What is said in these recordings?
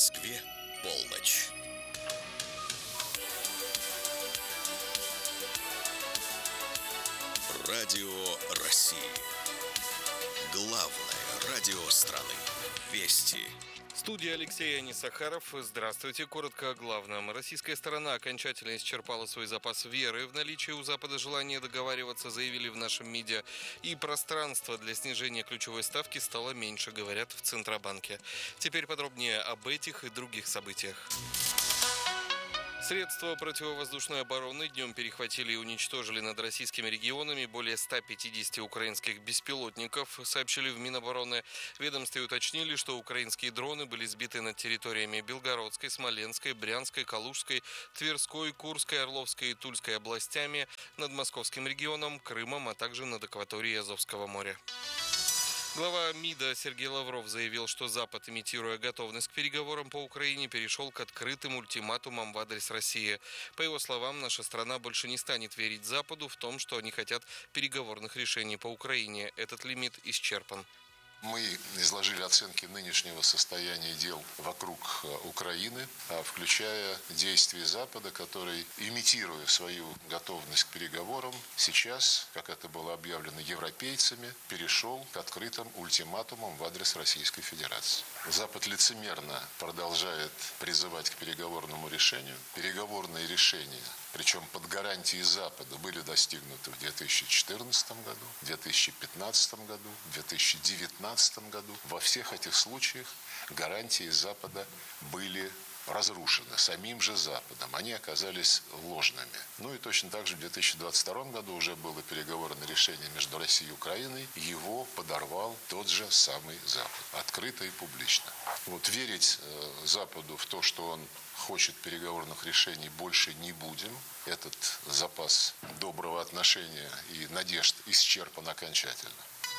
Москве полночь. Радио России. Главное радио страны. Вести. Студия Алексей Анисахаров. Здравствуйте. Коротко о главном. Российская сторона окончательно исчерпала свой запас веры в наличие у Запада желания договариваться, заявили в нашем МИДе. И пространство для снижения ключевой ставки стало меньше, говорят в Центробанке. Теперь подробнее об этих и других событиях. Средства противовоздушной обороны днем перехватили и уничтожили над российскими регионами более 150 украинских беспилотников, сообщили в Минобороны. В ведомстве уточнили, что украинские дроны были сбиты над территориями Белгородской, Смоленской, Брянской, Калужской, Тверской, Курской, Орловской и Тульской областями, над Московским регионом, Крымом, а также над акваторией Азовского моря. Глава МИДа Сергей Лавров заявил, что Запад, имитируя готовность к переговорам по Украине, перешел к открытым ультиматумам в адрес России. По его словам, наша страна больше не станет верить Западу в том, что они хотят переговорных решений по Украине. Этот лимит исчерпан. Мы изложили оценки нынешнего состояния дел вокруг Украины, включая действия Запада, который, имитируя свою готовность к переговорам, сейчас, как это было объявлено европейцами, перешел к открытым ультиматумам в адрес Российской Федерации. Запад лицемерно продолжает призывать к переговорному решению. Переговорные решения, причем под гарантией Запада, были достигнуты в 2014 году, в 2015 году, в 2019 году. Во всех этих случаях гарантии Запада были разрушены самим же Западом. Они оказались ложными. Ну и точно так же в 2022 году уже было переговорное решение между Россией и Украиной. Его подорвал тот же самый Запад. Открыто и публично. Вот верить Западу в то, что он хочет переговорных решений, больше не будем. Этот запас доброго отношения и надежд исчерпан окончательно.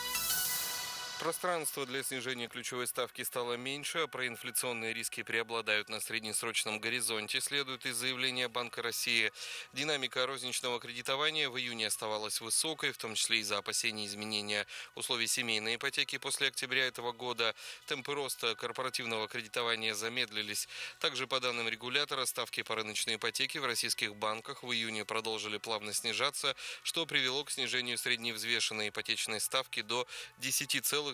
Пространство для снижения ключевой ставки стало меньше, а проинфляционные риски преобладают на среднесрочном горизонте, следует из заявления Банка России. Динамика розничного кредитования в июне оставалась высокой, в том числе из-за опасений изменения условий семейной ипотеки после октября этого года. Темпы роста корпоративного кредитования замедлились. Также, по данным регулятора, ставки по рыночной ипотеке в российских банках в июне продолжили плавно снижаться, что привело к снижению средневзвешенной ипотечной ставки до 10,2%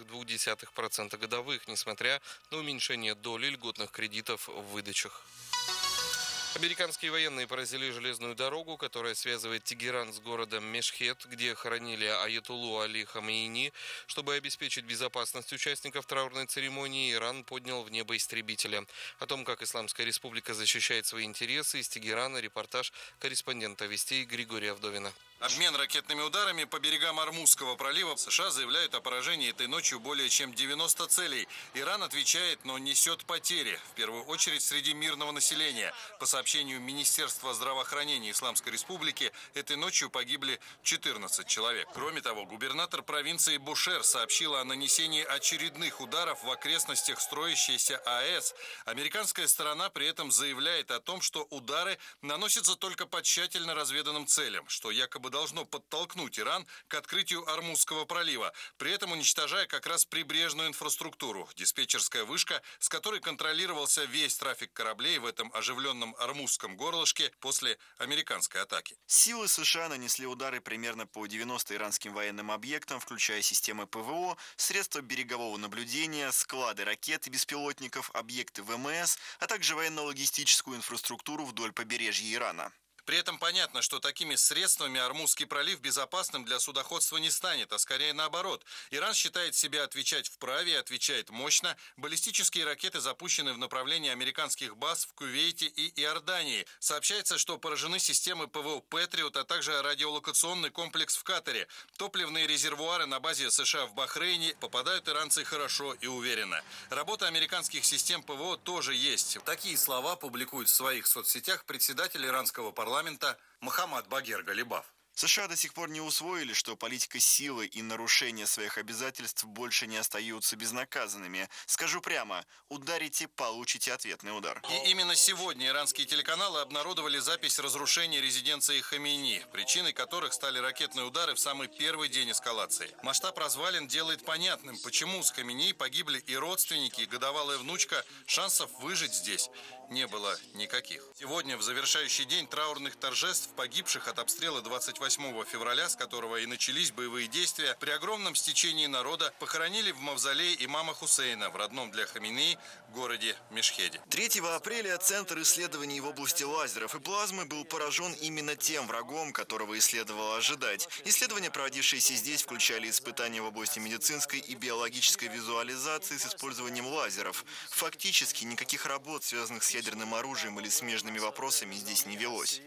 годовых, несмотря на уменьшение доли льготных кредитов в выдачах. Американские военные поразили железную дорогу, которая связывает Тегеран с городом Мешхед, где хоронили аятоллу Али Хамейни. Чтобы обеспечить безопасность участников траурной церемонии, Иран поднял в небо истребителя. О том, как Исламская Республика защищает свои интересы, из Тегерана репортаж корреспондента «Вестей» Григория Вдовина. Обмен ракетными ударами по берегам Ормузского пролива. США заявляют о поражении этой ночью более чем 90 целей. Иран отвечает, но несет потери. В первую очередь среди мирного населения. По сообщению Министерства здравоохранения Исламской Республики, этой ночью погибли 14 человек. Кроме того, губернатор провинции Бушер сообщила о нанесении очередных ударов в окрестностях строящейся АЭС. Американская сторона при этом заявляет о том, что удары наносятся только по тщательно разведанным целям, что якобы должно подтолкнуть Иран к открытию Ормузского пролива, при этом уничтожая как раз прибрежную инфраструктуру. Диспетчерская вышка, с которой контролировался весь трафик кораблей в этом оживленном Ормузском горлышке после американской атаки. Силы США нанесли удары примерно по 90 иранским военным объектам, включая системы ПВО, средства берегового наблюдения, склады ракет и беспилотников, объекты ВМС, а также военно-логистическую инфраструктуру вдоль побережья Ирана. При этом понятно, что такими средствами Ормузский пролив безопасным для судоходства не станет, а скорее наоборот. Иран считает себя отвечать вправе и отвечает мощно. Баллистические ракеты запущены в направлении американских баз в Кувейте и Иордании. Сообщается, что поражены системы ПВО «Патриот», а также радиолокационный комплекс в Катаре. Топливные резервуары на базе США в Бахрейне попадают иранцы хорошо и уверенно. Работа американских систем ПВО тоже есть. Такие слова публикует в своих соцсетях председатель иранского парламента Мохаммад Багер Галибаф. США до сих пор не усвоили, что политика силы и нарушение своих обязательств больше не остаются безнаказанными. Скажу прямо, ударите, получите ответный удар. И именно сегодня иранские телеканалы обнародовали запись разрушения резиденции Хамейни, причиной которых стали ракетные удары в самый первый день эскалации. Масштаб развалин делает понятным, почему с Хамейни погибли и родственники, и годовалая внучка. Шансов выжить здесь не было никаких. Сегодня, в завершающий день траурных торжеств погибших от обстрела 28 февраля, с которого и начались боевые действия, при огромном стечении народа похоронили в мавзолее имама Хусейна в родном для Хамейни городе Мешхеде. 3 апреля Центр исследований в области лазеров и плазмы был поражен именно тем врагом, которого и следовало ожидать. Исследования, проводившиеся здесь, включали испытания в области медицинской и биологической визуализации с использованием лазеров. Фактически никаких работ, связанных с ядерным оружием или смежными вопросами, здесь не велось.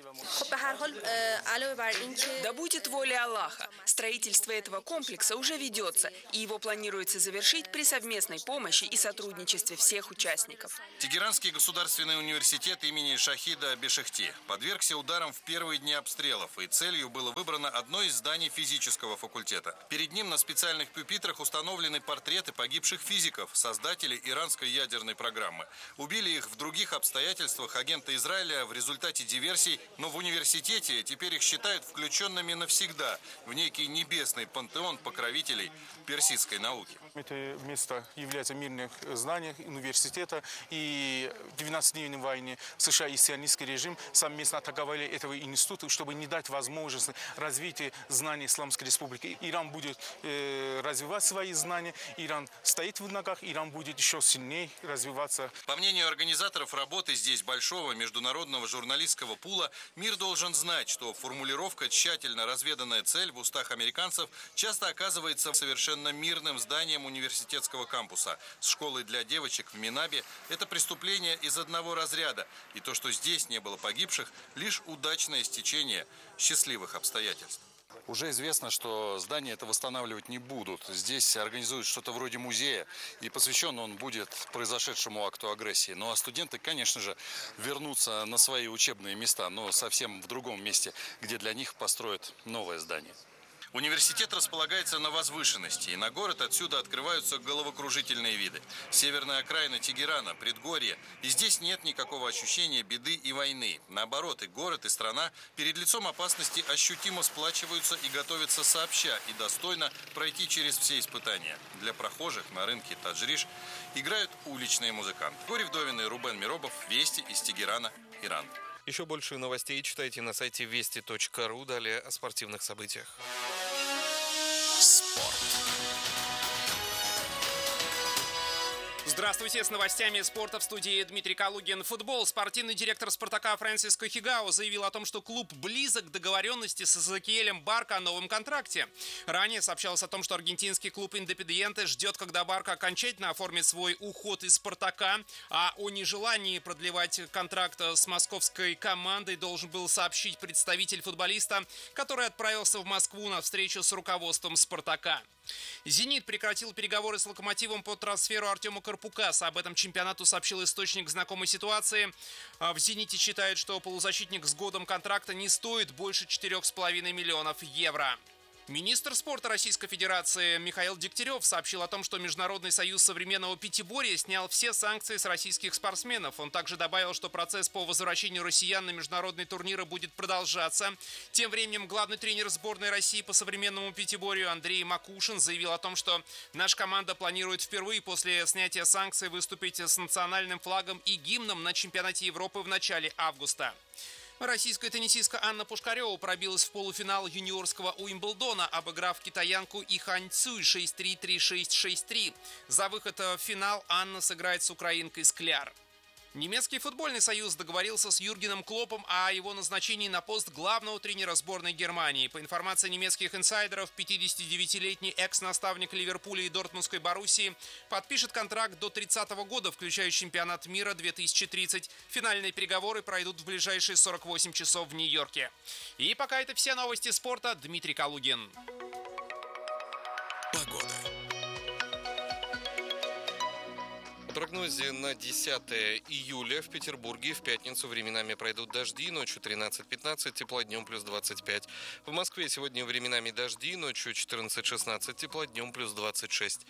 Да будет воля Аллаха. Строительство этого комплекса уже ведется, и его планируется завершить при совместной помощи и сотрудничестве всех участников. Тегеранский государственный университет имени Шахида Бешехти подвергся ударам в первые дни обстрелов, и целью было выбрано одно из зданий физического факультета. Перед ним на специальных пюпитрах установлены портреты погибших физиков, создателей иранской ядерной программы. Убили их в других обстоятельствах агенты Израиля в результате диверсий, но в университете теперь их считают включенными навсегда в некий небесный пантеон покровителей персидской науки. Это место является мирным зданием университета, и в 12-дневной войне США и сионистский режим совместно атаковали этого института, чтобы не дать возможности развития знаний Исламской Республики. Иран будет развивать свои знания, Иран стоит в ногах, Иран будет еще сильнее развиваться. По мнению организаторов работы здесь большого международного журналистского пула, мир должен знать, что формулировка «тщательно разведанная цель» в устах американцев часто оказывается совершенно мирным зданием университетского кампуса. С школой для девочек в Минабе это преступление из одного разряда. И то, что здесь не было погибших, лишь удачное стечение счастливых обстоятельств. Уже известно, что здание это восстанавливать не будут. Здесь организуют что-то вроде музея, и посвящен он будет произошедшему акту агрессии. Ну а студенты, конечно же, вернутся на свои учебные места, но совсем в другом месте, где для них построят новое здание. Университет располагается на возвышенности, и на город отсюда открываются головокружительные виды. Северная окраина Тегерана, предгорье, и здесь нет никакого ощущения беды и войны. Наоборот, и город, и страна перед лицом опасности ощутимо сплачиваются и готовятся сообща и достойно пройти через все испытания. Для прохожих на рынке Таджриш играют уличные музыканты. Гори Вдовин и Рубен Миробов. Вести из Тегерана, Иран. Еще больше новостей читайте на сайте вести.ру. Далее о спортивных событиях. Спорт. Здравствуйте, с новостями спорта в студии Дмитрий Калугин. Футбол. Спортивный директор «Спартака» Фрэнсис Кохигао заявил о том, что клуб близок к договоренности с Эзекиэлем Барка о новом контракте. Ранее сообщалось о том, что аргентинский клуб «Индепендиенте» ждет, когда Барка окончательно оформит свой уход из «Спартака», а о нежелании продлевать контракт с московской командой должен был сообщить представитель футболиста, который отправился в Москву на встречу с руководством «Спартака». «Зенит» прекратил переговоры с «Локомотивом» по трансферу Артема Карпукаса. Об этом чемпионату сообщил источник знакомой ситуации. В «Зените» считают, что полузащитник с годом контракта не стоит больше 4,5 миллионов евро. Министр спорта Российской Федерации Михаил Дегтярев сообщил о том, что Международный союз современного пятиборья снял все санкции с российских спортсменов. Он также добавил, что процесс по возвращению россиян на международные турниры будет продолжаться. Тем временем главный тренер сборной России по современному пятиборью Андрей Макушин заявил о том, что наша команда планирует впервые после снятия санкций выступить с национальным флагом и гимном на чемпионате Европы в начале августа. Российская теннисистка Анна Пушкарева пробилась в полуфинал юниорского Уимблдона, обыграв китаянку Ихань Цюй 6-3, 3-6, 6-3. За выход в финал Анна сыграет с украинкой Скляр. Немецкий футбольный союз договорился с Юргеном Клоппом о его назначении на пост главного тренера сборной Германии. По информации немецких инсайдеров, 59-летний экс-наставник Ливерпуля и Дортмундской Боруссии подпишет контракт до 30 года, включая чемпионат мира 2030. Финальные переговоры пройдут в ближайшие 48 часов в Нью-Йорке. И пока это все новости спорта. Дмитрий Калугин. Погода. прогнозе на 10 июля в Петербурге в пятницу временами пройдут дожди, ночью 13-15, тепла, днем плюс 25. В Москве сегодня временами дожди, ночью 14-16, тепла, днем плюс 26.